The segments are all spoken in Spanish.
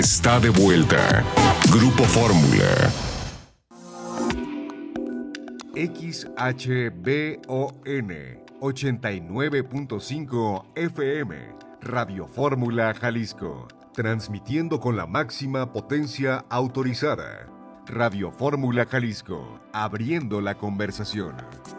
Está de vuelta. Grupo Fórmula. XHBON 89.5 FM, Radio Fórmula Jalisco, transmitiendo con la máxima potencia autorizada. Radio Fórmula Jalisco, abriendo la conversación.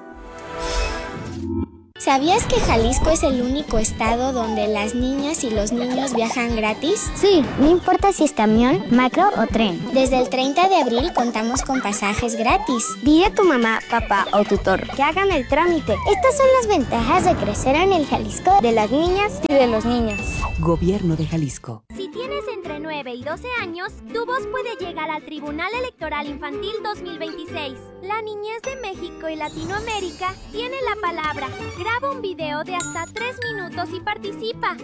¿Sabías que Jalisco es el único estado donde las niñas y los niños viajan gratis? Sí, no importa si es camión, macro o tren. Desde el 30 de abril contamos con pasajes gratis. Dile a tu mamá, papá o tutor que hagan el trámite. Estas son las ventajas de crecer en el Jalisco de las niñas y de los niños. Gobierno de Jalisco. Si tienes entre 9 y 12 años, tu voz puede llegar al Tribunal Electoral Infantil 2026. La niñez de México y Latinoamérica tiene la palabra. Graba un video de hasta 3 minutos y participa.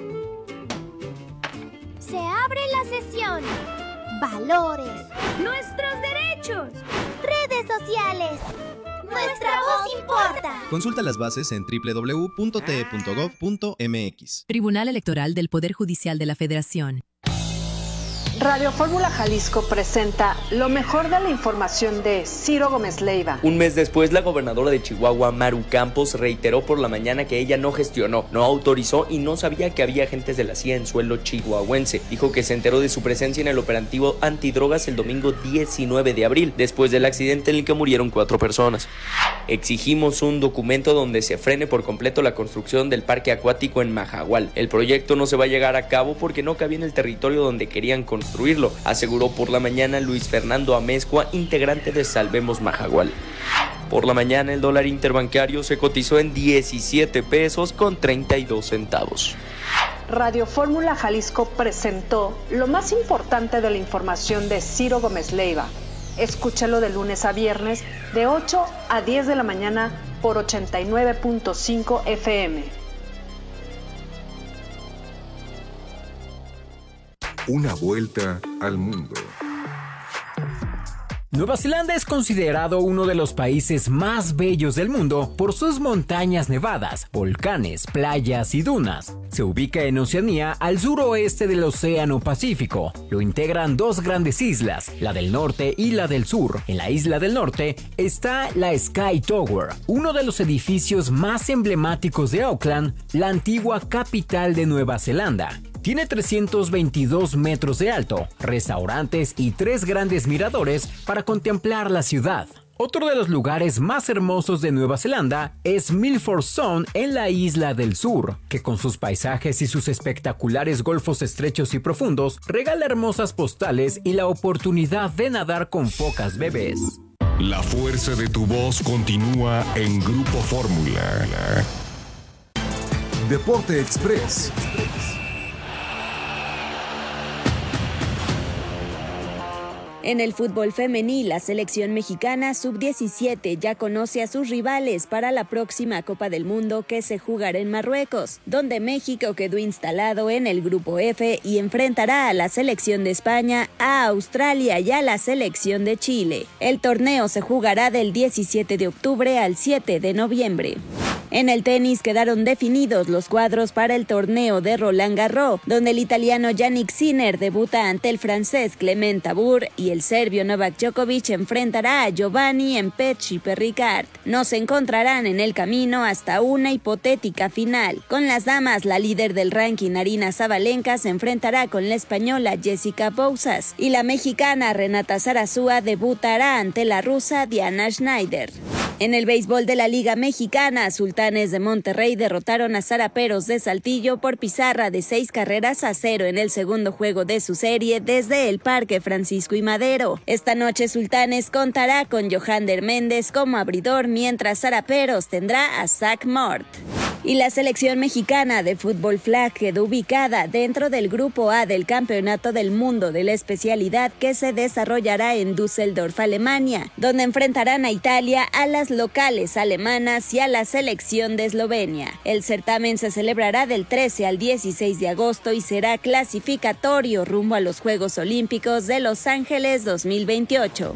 Se abre la sesión. Valores. Nuestros derechos. Redes sociales. Nuestra voz importa. Consulta las bases en www.te.gov.mx. Tribunal Electoral del Poder Judicial de la Federación. Radio Fórmula Jalisco presenta lo mejor de la información de Ciro Gómez Leiva. Un mes después, la gobernadora de Chihuahua, Maru Campos, reiteró por la mañana que ella no gestionó, no autorizó y no sabía que había agentes de la CIA en suelo chihuahuense. Dijo que se enteró de su presencia en el operativo antidrogas el domingo 19 de abril, después del accidente en el que murieron 4 personas. Exigimos un documento donde se frene por completo la construcción del parque acuático en Majahual. El proyecto no se va a llegar a cabo porque no cabía en el territorio donde querían construirlo, aseguró por la mañana Luis Fernando Amezcua, integrante de Salvemos Majahual. Por la mañana el dólar interbancario se cotizó en 17 pesos con 32 centavos. Radio Fórmula Jalisco presentó lo más importante de la información de Ciro Gómez Leiva. Escúchalo de lunes a viernes de 8 a 10 de la mañana por 89.5 FM. Una vuelta al mundo. Nueva Zelanda es considerado uno de los países más bellos del mundo por sus montañas nevadas, volcanes, playas y dunas. Se ubica en Oceanía, al suroeste del Océano Pacífico. Lo integran 2 grandes islas, la del norte y la del sur. En la isla del norte está la Sky Tower, uno de los edificios más emblemáticos de Auckland, la antigua capital de Nueva Zelanda. Tiene 322 metros de alto, restaurantes y 3 grandes miradores para contemplar la ciudad. Otro de los lugares más hermosos de Nueva Zelanda es Milford Sound en la isla del sur, que con sus paisajes y sus espectaculares golfos estrechos y profundos regala hermosas postales y la oportunidad de nadar con focas bebés. La fuerza de tu voz continúa en Grupo Fórmula. Deporte Express. En el fútbol femenil, la selección mexicana sub-17 ya conoce a sus rivales para la próxima Copa del Mundo que se jugará en Marruecos, donde México quedó instalado en el grupo F y enfrentará a la selección de España, a Australia y a la selección de Chile. El torneo se jugará del 17 de octubre al 7 de noviembre. En el tenis quedaron definidos los cuadros para el torneo de Roland Garros, donde el italiano Jannik Sinner debuta ante el francés Clement Tabour y el serbio Novak Djokovic enfrentará a Giovanni Mpetshi-Perricard. No se encontrarán en el camino hasta una hipotética final. Con las damas, la líder del ranking Aryna Sabalenka se enfrentará con la española Jessica Bouzas y la mexicana Renata Zarazúa debutará ante la rusa Diana Schneider. En el béisbol de la Liga Mexicana, Sultanes de Monterrey derrotaron a Zaraperos de Saltillo por pizarra de 6-0 en el segundo juego de su serie desde el Parque Francisco y Madero. Esta noche Sultanes contará con Johander Méndez como abridor, mientras Zaraperos tendrá a Zach Mort. Y la selección mexicana de fútbol flag quedó ubicada dentro del grupo A del Campeonato del Mundo de la especialidad que se desarrollará en Düsseldorf, Alemania, donde enfrentarán a Italia, a las locales alemanas y a la selección de Eslovenia. El certamen se celebrará del 13 al 16 de agosto y será clasificatorio rumbo a los Juegos Olímpicos de Los Ángeles 2028.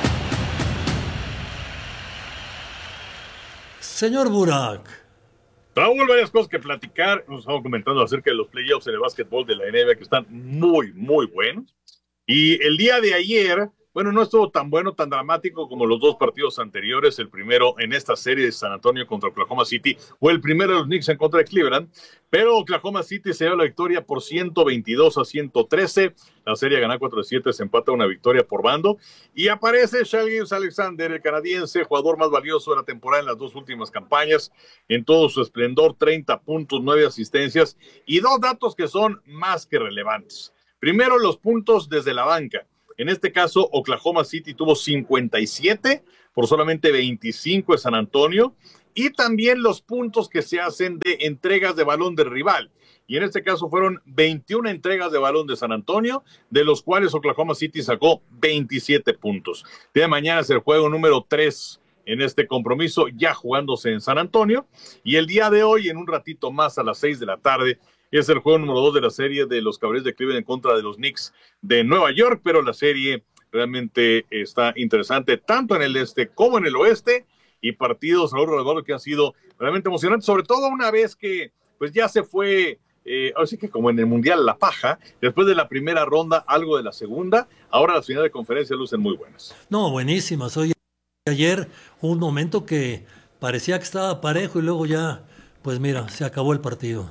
Señor Burak, Raúl, varias cosas que platicar. Nos estamos comentando acerca de los playoffs en el básquetbol de la NBA que están muy, muy buenos. Y el día de ayer, bueno, no estuvo tan bueno, tan dramático como los dos partidos anteriores. El primero en esta serie de San Antonio contra Oklahoma City, o el primero de los Knicks en contra de Cleveland. Pero Oklahoma City se dio la victoria por 122-113. La serie gana 4-7, se empata una victoria por bando. Y aparece Shai Gilgeous-Alexander, el canadiense, jugador más valioso de la temporada en las dos últimas campañas, en todo su esplendor, 30 puntos, 9 asistencias. Y dos datos que son más que relevantes. Primero, los puntos desde la banca. En este caso, Oklahoma City tuvo 57 por solamente 25 en San Antonio. Y también los puntos que se hacen de entregas de balón del rival. Y en este caso fueron 21 entregas de balón de San Antonio, de los cuales Oklahoma City sacó 27 puntos. De mañana es el juego número 3 en este compromiso, ya jugándose en San Antonio. Y el día de hoy, en un ratito más, a las 6 de la tarde, es el juego número 2 de la serie de los Cavaliers de Cleveland en contra de los Knicks de Nueva York. Pero la serie realmente está interesante, tanto en el este como en el oeste. Y partidos a lo largo que han sido realmente emocionantes, sobre todo una vez que pues ya se fue, así que como en el Mundial la paja, después de la primera ronda, algo de la segunda, ahora las finales de conferencia lucen muy buenas. No, buenísimas. Oye, ayer un momento que parecía que estaba parejo y luego ya, pues mira, se acabó el partido.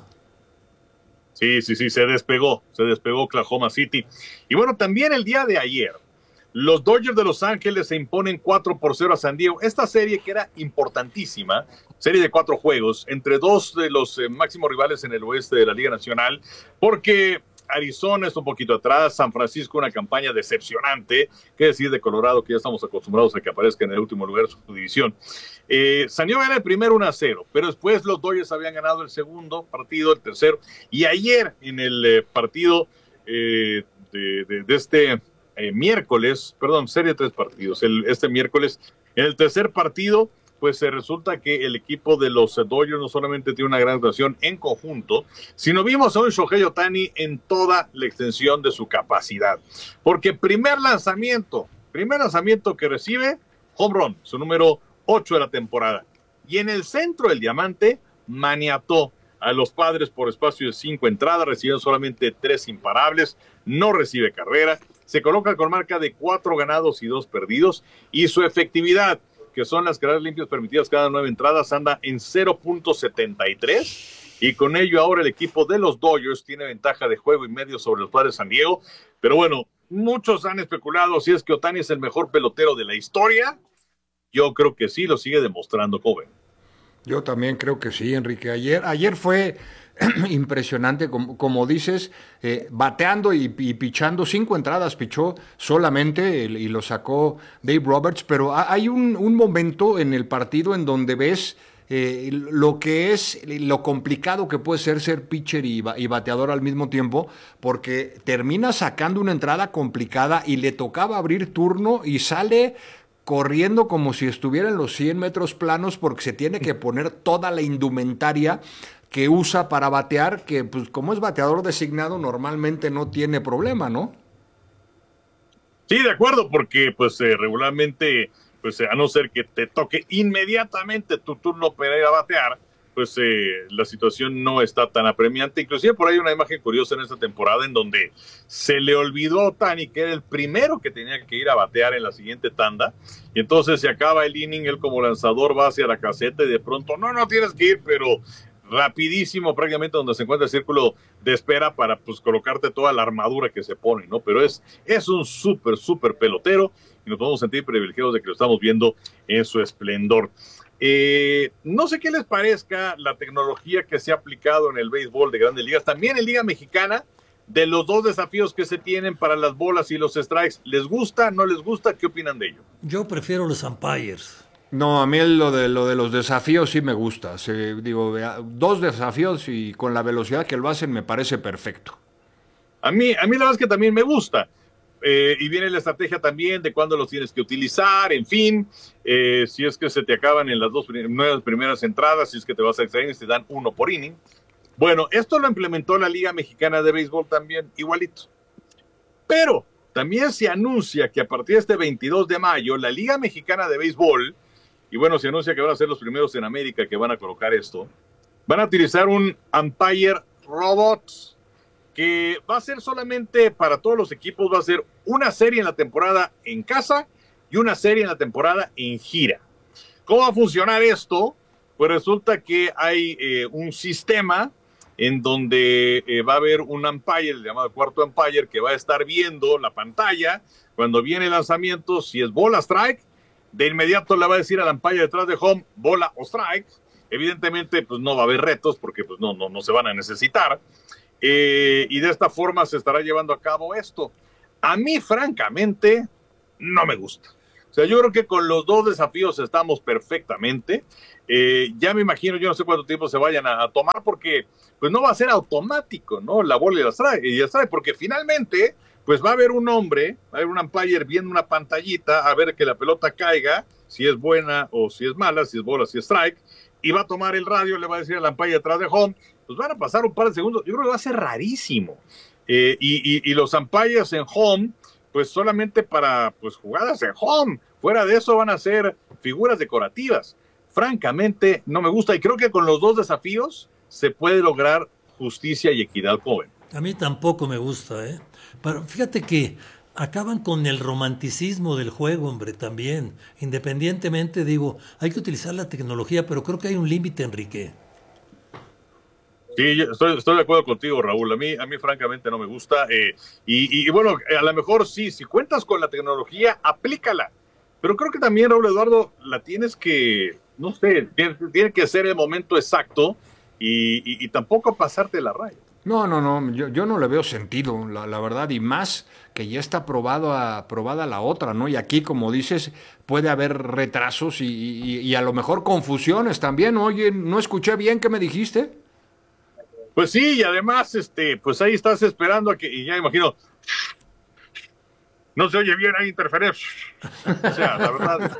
Sí, se despegó Oklahoma City. Y bueno, también el día de ayer, los Dodgers de Los Ángeles se imponen 4-0 a San Diego. Esta serie que era importantísima, serie de 4 juegos, entre dos de los máximos rivales en el oeste de la Liga Nacional, porque Arizona está un poquito atrás, San Francisco una campaña decepcionante, qué decir de Colorado, que ya estamos acostumbrados a que aparezca en el último lugar de su división. San Diego era el primero 1-0, pero después los Dodgers habían ganado el segundo partido, el tercero, y ayer en el partido de este... miércoles, serie de 3 partidos, este miércoles, en el tercer partido, pues resulta que el equipo de los Dodgers no solamente tiene una gran actuación en conjunto, sino vimos a un Shohei Ohtani en toda la extensión de su capacidad, porque primer lanzamiento que recibe, home run, su número 8 de la temporada, y en el centro del diamante, maniató a los Padres por espacio de 5 entradas, recibiendo solamente 3 imparables, no recibe carrera, se coloca con marca de 4 ganados y 2 perdidos, y su efectividad, que son las carreras limpias permitidas cada 9 entradas, anda en 0.73, y con ello ahora el equipo de los Dodgers tiene ventaja de juego y medio sobre los Padres de San Diego. Pero bueno, muchos han especulado si es que Ohtani es el mejor pelotero de la historia. Yo creo que sí, lo sigue demostrando, joven. Yo también creo que sí, Enrique. Ayer fue impresionante, como dices, bateando y pichando. 5 entradas pichó solamente y lo sacó Dave Roberts, pero hay un momento en el partido en donde ves lo que es lo complicado que puede ser pitcher y bateador al mismo tiempo, porque termina sacando una entrada complicada y le tocaba abrir turno y sale corriendo como si estuviera en los 100 metros planos, porque se tiene que poner toda la indumentaria que usa para batear, que pues como es bateador designado normalmente no tiene problema, ¿no? Sí, de acuerdo, porque pues regularmente, pues a no ser que te toque inmediatamente tu turno para ir a batear, pues la situación no está tan apremiante. Inclusive por ahí hay una imagen curiosa en esta temporada en donde se le olvidó a Ohtani que era el primero que tenía que ir a batear en la siguiente tanda, y entonces se acaba el inning, él como lanzador va hacia la caseta y de pronto, no tienes que ir, pero rapidísimo prácticamente donde se encuentra el círculo de espera para pues colocarte toda la armadura que se pone, ¿no? Pero es un súper pelotero y nos podemos sentir privilegiados de que lo estamos viendo en su esplendor. No sé qué les parezca la tecnología que se ha aplicado en el béisbol de Grandes Ligas, también en Liga Mexicana, de los 2 desafíos que se tienen para las bolas y los strikes. ¿Les gusta? ¿No les gusta? ¿Qué opinan de ello? Yo prefiero los umpires. No, a mí lo de los desafíos sí me gusta. 2 desafíos y con la velocidad que lo hacen me parece perfecto. A mí la verdad es que también me gusta. Y viene la estrategia también de cuándo los tienes que utilizar, en fin, si es que se te acaban en las 9 primeras entradas, si es que te vas a extraer y te dan 1 por inning. Bueno, esto lo implementó la Liga Mexicana de Béisbol también, igualito. Pero también se anuncia que a partir de este 22 de mayo, la Liga Mexicana de Béisbol, y bueno, se anuncia que van a ser los primeros en América que van a colocar esto, van a utilizar un umpire robot que va a ser solamente para todos los equipos, va a ser una serie en la temporada en casa y una serie en la temporada en gira. ¿Cómo va a funcionar esto? Pues resulta que hay un sistema en donde va a haber un umpire, el llamado cuarto umpire, que va a estar viendo la pantalla cuando viene el lanzamiento, si es bola, strike, de inmediato le va a decir al umpire detrás de home, bola o strike. Evidentemente, pues no va a haber retos porque pues no se van a necesitar. Y de esta forma se estará llevando a cabo esto. A mí, francamente, no me gusta. O sea, yo creo que con los dos desafíos estamos perfectamente. Ya me imagino, yo no sé cuánto tiempo se vayan a tomar porque pues no va a ser automático, ¿no? La bola y el strike, porque finalmente pues va a haber un hombre, va a haber un umpire viendo una pantallita a ver que la pelota caiga, si es buena o si es mala, si es bola, si es strike, y va a tomar el radio, le va a decir al umpire atrás de home, pues van a pasar un par de segundos. Yo creo que va a ser rarísimo. Y los umpires en home, pues solamente para pues jugadas en home. Fuera de eso van a ser figuras decorativas. Francamente, no me gusta. Y creo que con los dos desafíos se puede lograr justicia y equidad, joven. A mí tampoco me gusta, ¿eh? Pero fíjate que acaban con el romanticismo del juego, hombre, también. Independientemente, digo, hay que utilizar la tecnología, pero creo que hay un límite, Enrique. Sí, estoy de acuerdo contigo, Raúl. A mí francamente no me gusta. Y bueno, a lo mejor sí, si cuentas con la tecnología, aplícala. Pero creo que también, Raúl Eduardo, la tienes que, no sé, tiene que ser el momento exacto y tampoco pasarte la raya. No, yo no le veo sentido, la verdad, y más que ya está probada la otra, ¿no? Y aquí, como dices, puede haber retrasos y a lo mejor confusiones también. Oye, ¿no escuché bien qué me dijiste? Pues sí, y además, pues ahí estás esperando a que, y ya me imagino, no se oye bien, hay interferencia. O sea, la verdad,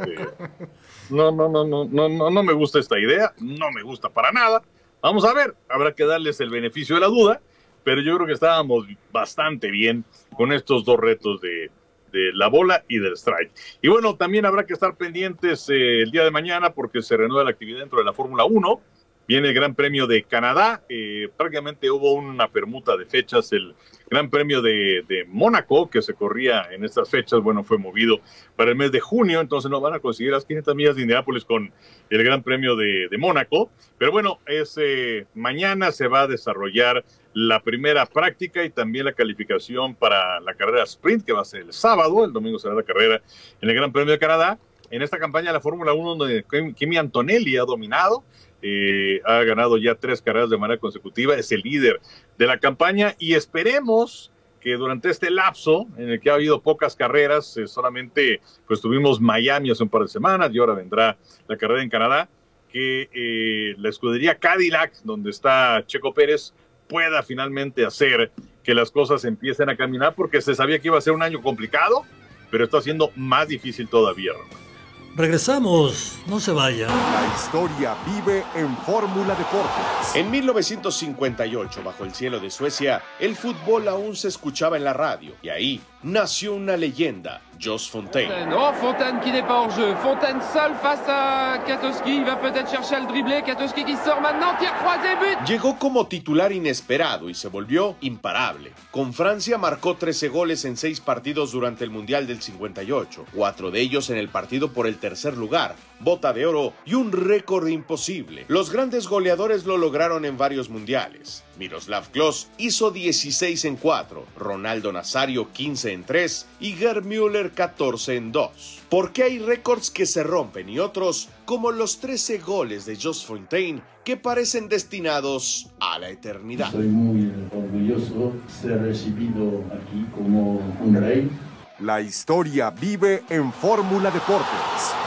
no me gusta esta idea, no me gusta para nada. Vamos a ver, habrá que darles el beneficio de la duda, pero yo creo que estábamos bastante bien con estos dos retos de la bola y del strike. Y bueno, también habrá que estar pendientes el día de mañana porque se reanuda la actividad dentro de la Fórmula 1. Viene el Gran Premio de Canadá, prácticamente hubo una permuta de fechas, el Gran Premio de Mónaco, que se corría en estas fechas, bueno, fue movido para el mes de junio, entonces no van a conseguir las 500 millas de Indianápolis con el Gran Premio de Mónaco, pero bueno, mañana se va a desarrollar la primera práctica y también la calificación para la carrera sprint, que va a ser el sábado, el domingo será la carrera en el Gran Premio de Canadá. En esta campaña de la Fórmula 1, donde Kimi Antonelli ha dominado, ha ganado ya 3 carreras de manera consecutiva, es el líder de la campaña y esperemos que durante este lapso en el que ha habido pocas carreras, solamente pues tuvimos Miami hace un par de semanas y ahora vendrá la carrera en Canadá, que la escudería Cadillac, donde está Checo Pérez, pueda finalmente hacer que las cosas empiecen a caminar, porque se sabía que iba a ser un año complicado, pero está siendo más difícil todavía. Regresamos, no se vayan. La historia vive en Fórmula Deportes. En 1958, bajo el cielo de Suecia, el fútbol aún se escuchaba en la radio. Y ahí nació una leyenda, Jos Fontaine. Oh, Fontaine qui n'est pas hors jeu. Fontaine seul face à Katowski. Il va peut-être chercher al dribblé. Katowski qui sort maintenant. Tir croisé, but. Llegó como titular inesperado y se volvió imparable. Con Francia marcó 13 goles en 6 partidos durante el Mundial del 58. 4 de ellos en el partido por el tercer lugar, bota de oro y un récord imposible. Los grandes goleadores lo lograron en varios mundiales. Miroslav Klose hizo 16 en 4, Ronaldo Nazario 15 en 3 y Gerd Müller 14 en 2. ¿Por qué hay récords que se rompen y otros, como los 13 goles de Jos Fontaine, que parecen destinados a la eternidad? Soy muy orgulloso de ser recibido aquí como un rey. La historia vive en Fórmula Deportes.